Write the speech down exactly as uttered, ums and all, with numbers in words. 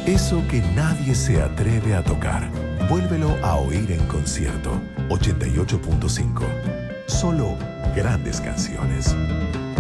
Eso que nadie se atreve a tocar. Vuélvelo a oír en concierto. ochenta y ocho punto cinco. Solo grandes canciones.